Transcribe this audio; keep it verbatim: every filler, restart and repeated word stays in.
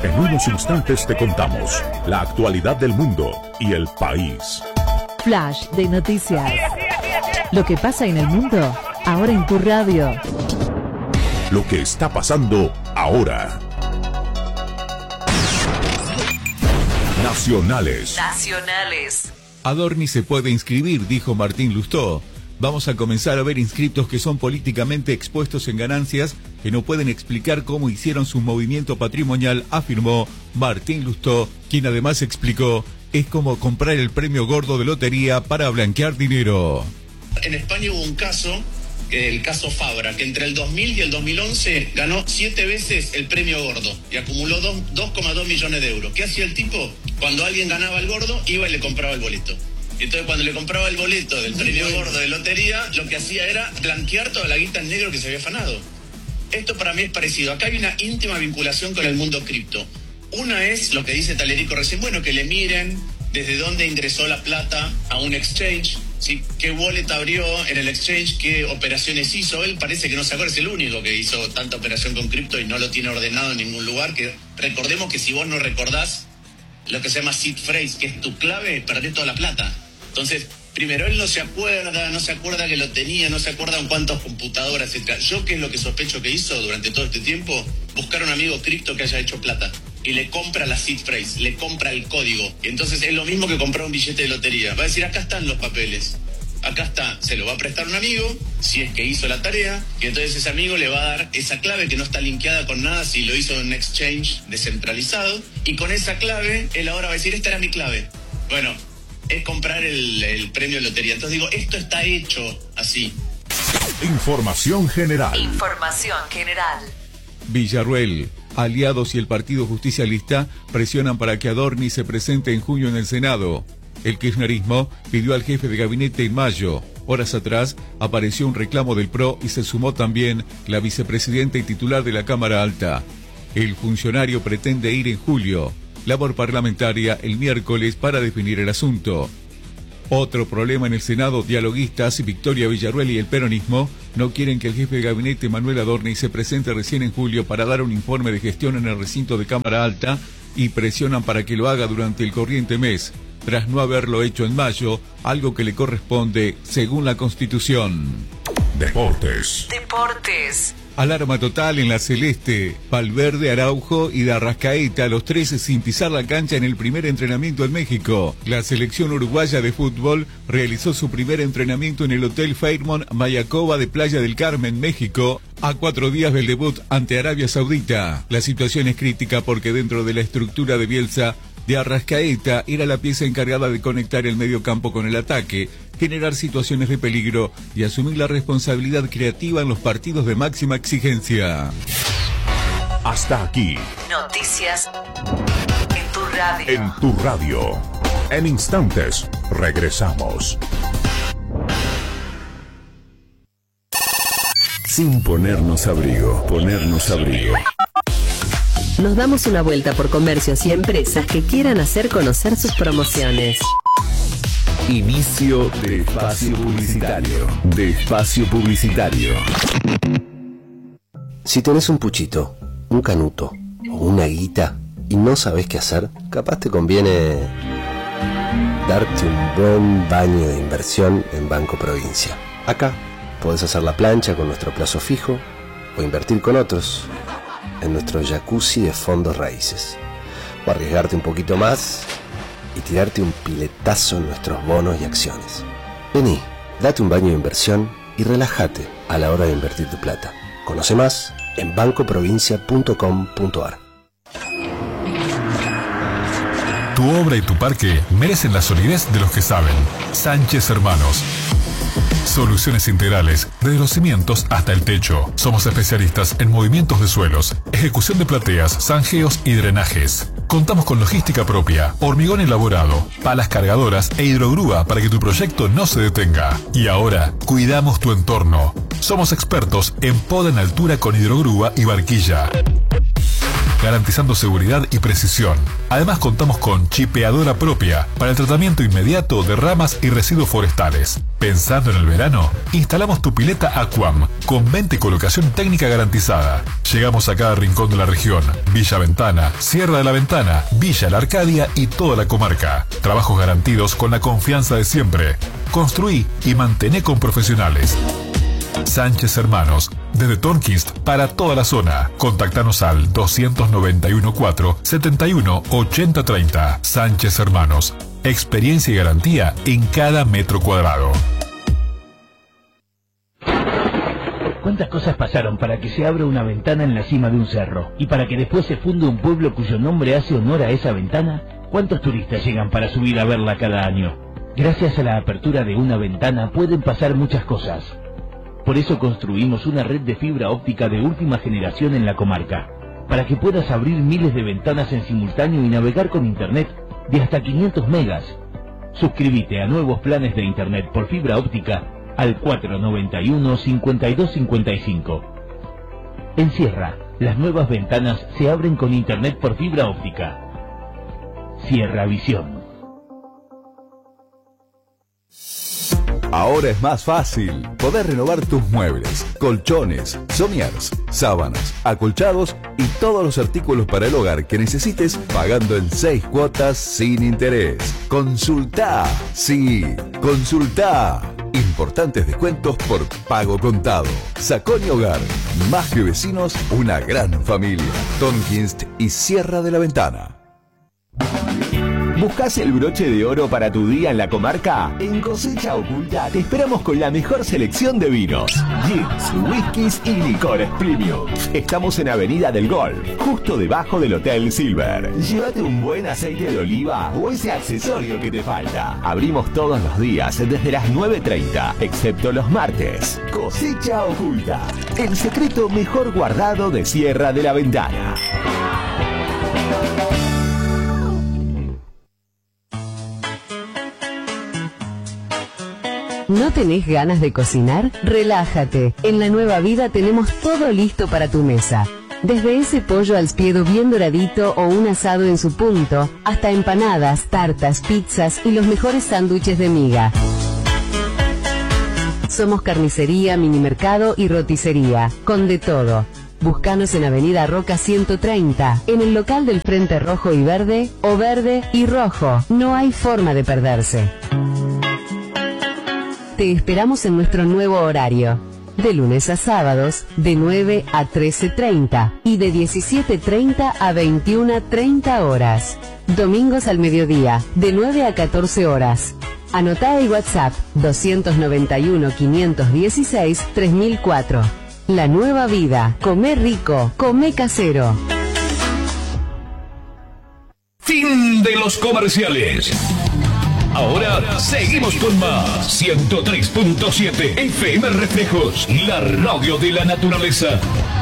En unos instantes te contamos la actualidad del mundo y el país. Flash de noticias. Lo que pasa en el mundo, ahora en tu radio. Lo que está pasando ahora. Nacionales. Nacionales. Adorni se puede inscribir, dijo Martín Lustó. Vamos a comenzar a ver inscriptos que son políticamente expuestos en ganancias que no pueden explicar cómo hicieron su movimiento patrimonial, afirmó Martín Lustó, quien además explicó, es como comprar el premio gordo de lotería para blanquear dinero. En España hubo un caso, el caso Fabra, que entre el dos mil y el dos mil once ganó siete veces el premio gordo y acumuló dos coma dos millones de euros. ¿Qué hacía el tipo? Cuando alguien ganaba el gordo, iba y le compraba el boleto. Entonces, cuando le compraba el boleto del premio gordo de lotería, lo que hacía era blanquear toda la guita en negro que se había afanado. Esto para mí es parecido. Acá hay una íntima vinculación con el mundo cripto. Una es lo que dice Talerico recién, bueno, que le miren desde dónde ingresó la plata a un exchange, ¿sí? Qué wallet abrió en el exchange, qué operaciones hizo. Él parece que no se acuerda, es el único que hizo tanta operación con cripto y no lo tiene ordenado en ningún lugar. Que recordemos que si vos no recordás lo que se llama seed phrase, que es tu clave, perdés toda la plata. Entonces, primero, él no se acuerda, no se acuerda que lo tenía, no se acuerda en cuántas computadoras, etcétera. Yo, ¿qué es lo que sospecho que hizo durante todo este tiempo? Buscar a un amigo cripto que haya hecho plata y le compra la seed phrase, le compra el código. Y entonces es lo mismo que comprar un billete de lotería. Va a decir, acá están los papeles, acá está, se lo va a prestar un amigo, si es que hizo la tarea, y entonces ese amigo le va a dar esa clave que no está linkeada con nada si lo hizo en un exchange descentralizado, y con esa clave, él ahora va a decir, esta era mi clave. Bueno, es comprar el, el premio de lotería. Entonces digo, esto está hecho así. Información general. Información general. Villarruel, aliados y el Partido Justicialista presionan para que Adorni se presente en junio en el Senado. El kirchnerismo pidió al jefe de gabinete en mayo. Horas atrás apareció un reclamo del P R O y se sumó también la vicepresidenta y titular de la Cámara Alta. El funcionario pretende ir en julio. Labor parlamentaria el miércoles para definir el asunto. Otro problema en el Senado, dialoguistas y Victoria Villarruel y el peronismo no quieren que el jefe de gabinete Manuel Adorni se presente recién en julio para dar un informe de gestión en el recinto de Cámara Alta y presionan para que lo haga durante el corriente mes, tras no haberlo hecho en mayo, algo que le corresponde según la Constitución. Deportes. Deportes. Alarma total en la Celeste. Valverde, Araujo y de Arrascaeta, los tres sin pisar la cancha en el primer entrenamiento en México. La selección uruguaya de fútbol realizó su primer entrenamiento en el Hotel Fairmont Mayacoba de Playa del Carmen, México, a cuatro días del debut ante Arabia Saudita. La situación es crítica porque dentro de la estructura de Bielsa, de Arrascaeta era la pieza encargada de conectar el mediocampo con el ataque, generar situaciones de peligro y asumir la responsabilidad creativa en los partidos de máxima exigencia. Hasta aquí. Noticias en tu radio. En tu radio. En instantes, regresamos. Sin ponernos abrigo, ponernos abrigo. Nos damos una vuelta por comercios y empresas que quieran hacer conocer sus promociones. Inicio de espacio publicitario. De espacio publicitario. Si tenés un puchito, un canuto o una guita y no sabés qué hacer, capaz te conviene darte un buen baño de inversión en Banco Provincia. Acá podés hacer la plancha con nuestro plazo fijo o invertir con otros en nuestro jacuzzi de fondos raíces, o arriesgarte un poquito más y tirarte un piletazo en nuestros bonos y acciones. Vení, date un baño de inversión y relájate a la hora de invertir tu plata. Conoce más en banco provincia punto com punto ar. Tu obra y tu parque merecen la solidez de los que saben. Sánchez Hermanos. Soluciones integrales, desde los cimientos hasta el techo. Somos especialistas en movimientos de suelos, ejecución de plateas, zanjeos y drenajes. Contamos con logística propia, hormigón elaborado, palas cargadoras e hidrogrúa para que tu proyecto no se detenga. Y ahora, cuidamos tu entorno. Somos expertos en poda en altura con hidrogrúa y barquilla, garantizando seguridad y precisión. Además contamos con chipeadora propia para el tratamiento inmediato de ramas y residuos forestales. Pensando en el verano, instalamos tu pileta Aquam con venta y colocación técnica garantizada. Llegamos a cada rincón de la región: Villa Ventana, Sierra de la Ventana, Villa La Arcadia y toda la comarca. Trabajos garantidos con la confianza de siempre. Construí y mantené con profesionales. Sánchez Hermanos, desde Tonkinst para toda la zona. Contactanos al dos nueve uno cuatro, siete uno, ocho cero tres cero. Sánchez Hermanos, experiencia y garantía en cada metro cuadrado. ¿Cuántas cosas pasaron para que se abra una ventana en la cima de un cerro? Y para que después se funde un pueblo cuyo nombre hace honor a esa ventana. ¿Cuántos turistas llegan para subir a verla cada año? Gracias a la apertura de una ventana pueden pasar muchas cosas. Por eso construimos una red de fibra óptica de última generación en la comarca, para que puedas abrir miles de ventanas en simultáneo y navegar con internet de hasta quinientos megas. Suscríbete a nuevos planes de internet por fibra óptica al cuatro nueve uno, cinco dos cinco cinco. En Sierra, las nuevas ventanas se abren con internet por fibra óptica. Sierra Visión. Ahora es más fácil. Podés renovar tus muebles, colchones, sommiers, sábanas, acolchados y todos los artículos para el hogar que necesites pagando en seis cuotas sin interés. Consultá. Sí, consultá. Importantes descuentos por pago contado. Saconi Hogar. Más que vecinos, una gran familia. Tonkinst y Sierra de la Ventana. ¿Buscás el broche de oro para tu día en la comarca? En Cosecha Oculta te esperamos con la mejor selección de vinos, gins, whiskies y licores premium. Estamos en Avenida del Golf, justo debajo del Hotel Silver. Llévate un buen aceite de oliva o ese accesorio que te falta. Abrimos todos los días desde las nueve treinta, excepto los martes. Cosecha Oculta, el secreto mejor guardado de Sierra de la Ventana. ¿No tenés ganas de cocinar? Relájate. En La Nueva Vida tenemos todo listo para tu mesa. Desde ese pollo al spiedo bien doradito o un asado en su punto, hasta empanadas, tartas, pizzas y los mejores sándwiches de miga. Somos carnicería, minimercado y roticería, con de todo. Búscanos en Avenida Roca ciento treinta, en el local del Frente Rojo y Verde, o Verde y Rojo. No hay forma de perderse. Te esperamos en nuestro nuevo horario, de lunes a sábados, de nueve a trece treinta y de diecisiete treinta a veintiuna treinta horas. Domingos al mediodía, de nueve a catorce horas. Anotá el WhatsApp dos nueve uno, cinco uno seis, tres mil cuatro. La Nueva Vida. Comé rico, comé casero. Fin de los comerciales. Ahora seguimos con más. ciento tres punto siete F M Reflejos, la radio de la naturaleza.